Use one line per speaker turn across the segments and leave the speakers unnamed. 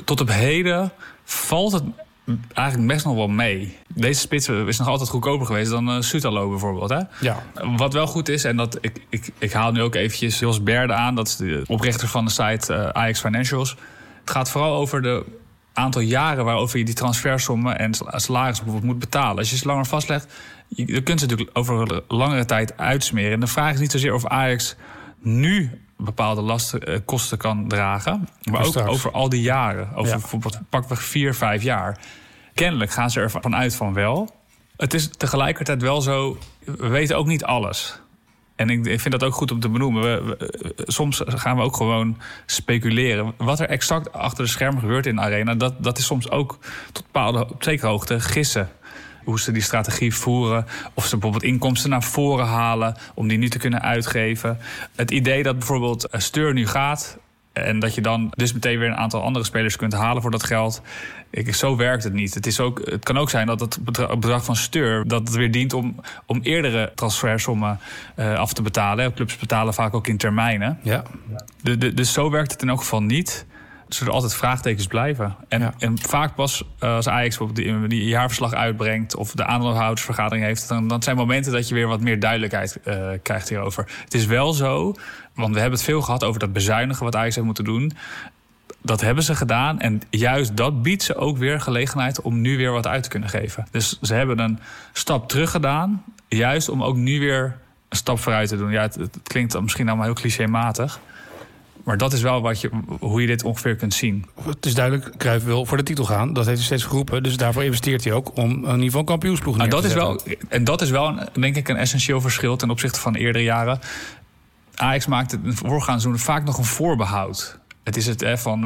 tot op heden valt het eigenlijk best nog wel mee. Deze spits is nog altijd goedkoper geweest dan Sutalo bijvoorbeeld. Hè?
Ja.
Wat wel goed is, en dat ik haal nu ook eventjes Jos Berde aan. Dat is de oprichter van de site Ajax Financials. Het gaat vooral over de aantal jaren waarover je die transfersommen en salaris bijvoorbeeld moet betalen. Als je ze langer vastlegt, je kunt ze natuurlijk over langere tijd uitsmeren. En de vraag is niet zozeer of Ajax nu bepaalde kosten kan dragen, maar ook
straks.
over al die jaren. Over bijvoorbeeld pakweg 4-5 jaar. Kennelijk gaan ze ervan uit van wel. Het is tegelijkertijd wel zo, we weten ook niet alles. En ik vind dat ook goed om te benoemen. Soms gaan we ook gewoon speculeren. Wat er exact achter de schermen gebeurt in de arena, dat is soms ook tot bepaalde, op zekere hoogte gissen. Hoe ze die strategie voeren. Of ze bijvoorbeeld inkomsten naar voren halen om die nu te kunnen uitgeven. Het idee dat bijvoorbeeld Steur nu gaat en dat je dan dus meteen weer een aantal andere spelers kunt halen voor dat geld. Zo werkt het niet. Het kan ook zijn dat het bedrag van Steur dat het weer dient om eerdere transfersommen af te betalen. Clubs betalen vaak ook in termijnen.
Ja.
Dus zo werkt het in elk geval niet. Er zullen altijd vraagtekens blijven. En vaak pas als Ajax bijvoorbeeld die jaarverslag uitbrengt of de aandeelhoudersvergadering heeft, dan zijn momenten dat je weer wat meer duidelijkheid krijgt hierover. Het is wel zo, want we hebben het veel gehad over dat bezuinigen wat Ajax heeft moeten doen. Dat hebben ze gedaan en juist dat biedt ze ook weer gelegenheid om nu weer wat uit te kunnen geven. Dus ze hebben een stap terug gedaan, juist om ook nu weer een stap vooruit te doen. Ja, het klinkt misschien allemaal heel clichématig. Maar dat is wel hoe je dit ongeveer kunt zien.
Het is duidelijk, Cruijff wil voor de titel gaan. Dat heeft hij steeds geroepen. Dus daarvoor investeert hij ook om in ieder geval kampioensploeg neer te zetten.
Dat is wel, denk ik, een essentieel verschil ten opzichte van eerdere jaren. Ajax maakt het in voorgaande seizoen vaak nog een voorbehoud. Het is het van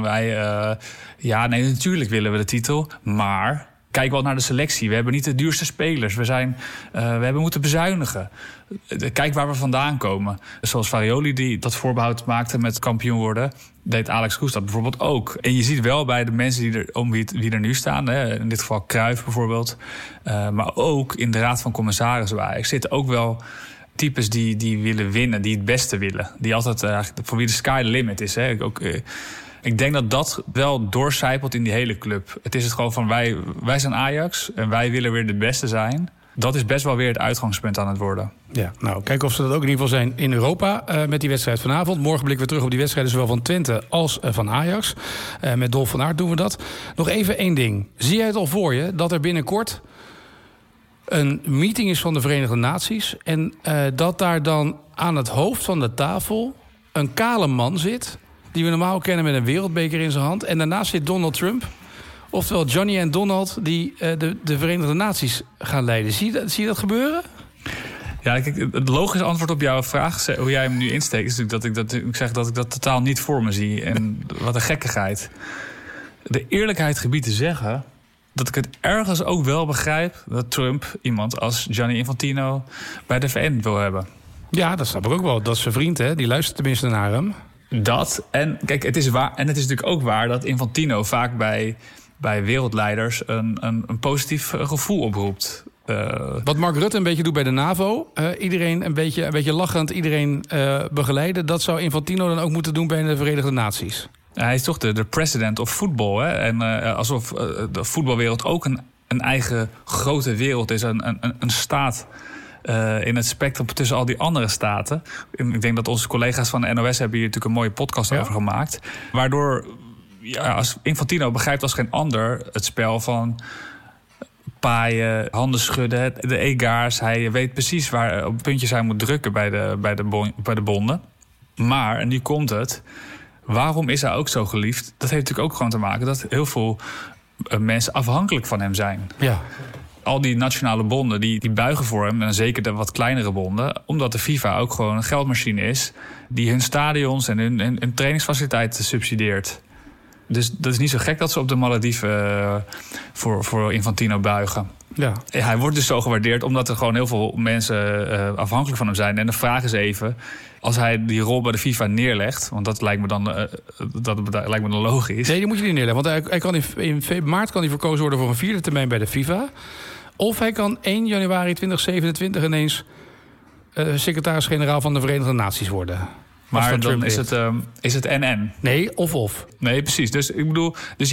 natuurlijk willen we de titel, maar kijk wel naar de selectie. We hebben niet de duurste spelers. We hebben moeten bezuinigen. Kijk waar we vandaan komen. Zoals Farioli die dat voorbehoud maakte met kampioen worden, deed Alex Kroes dat bijvoorbeeld ook. En je ziet wel bij de mensen die er nu staan, hè, in dit geval Cruijff bijvoorbeeld, maar ook in de Raad van Commissarissen bij Ajax zitten ook wel types die willen winnen, die het beste willen. Die altijd voor wie de sky the limit is. Hè. Ik denk dat wel doorcijpelt in die hele club. Het is het gewoon van wij zijn Ajax en wij willen weer de beste zijn. Dat is best wel weer het uitgangspunt aan het worden. Ja,
nou, kijken of ze dat ook in ieder geval zijn in Europa met die wedstrijd vanavond. Morgen blikken we terug op die wedstrijden zowel van Twente als van Ajax. Met Dolf van Aert doen we dat. Nog even één ding. Zie jij het al voor je dat er binnenkort een meeting is van de Verenigde Naties en dat daar dan aan het hoofd van de tafel een kale man zit die we normaal kennen met een wereldbeker in zijn hand. En daarnaast zit Donald Trump. Oftewel Johnny en Donald die de Verenigde Naties gaan leiden. Zie je dat gebeuren?
Ja, kijk, het logische antwoord op jouw vraag, hoe jij hem nu insteekt, is natuurlijk dat ik zeg dat ik dat totaal niet voor me zie. En wat een gekkigheid. De eerlijkheid gebied te zeggen dat ik het ergens ook wel begrijp dat Trump iemand als Gianni Infantino bij de VN wil hebben.
Ja, dat snap ik ook wel. Dat is zijn vriend, hè? Die luistert tenminste naar hem.
Dat. En kijk, het is waar. En het is natuurlijk ook waar dat Infantino vaak bij wereldleiders een positief gevoel oproept.
Wat Mark Rutte een beetje doet bij de NAVO. Iedereen een beetje lachend, iedereen begeleiden. Dat zou Infantino dan ook moeten doen bij de Verenigde Naties.
Hij is toch de president of voetbal. Hè? En alsof de voetbalwereld ook een eigen grote wereld is. Een staat in het spectrum tussen al die andere staten. Ik denk dat onze collega's van de NOS hebben hier natuurlijk een mooie podcast over gemaakt. Waardoor als Infantino begrijpt als geen ander het spel van paaien, handen schudden, de egaars. Hij weet precies waar op puntjes hij moet drukken bij de bonden. Maar, en nu komt het, waarom is hij ook zo geliefd? Dat heeft natuurlijk ook gewoon te maken dat heel veel mensen afhankelijk van hem zijn. Ja. Al die nationale bonden die buigen voor hem, en zeker de wat kleinere bonden, omdat de FIFA ook gewoon een geldmachine is die hun stadions en hun trainingsfaciliteiten subsidieert. Dus dat is niet zo gek dat ze op de Malediven voor Infantino buigen. Ja. Hij wordt dus zo gewaardeerd omdat er gewoon heel veel mensen afhankelijk van hem zijn. En de vraag is even, als hij die rol bij de FIFA neerlegt, want dat lijkt me dan logisch.
Nee, die moet je niet neerleggen. Want hij kan in maart kan hij verkozen worden voor een 4e termijn bij de FIFA. Of hij kan 1 januari 2027 ineens secretaris-generaal van de Verenigde Naties worden.
Maar dan is het NN.
Nee, of.
Nee, precies. Dus ik bedoel,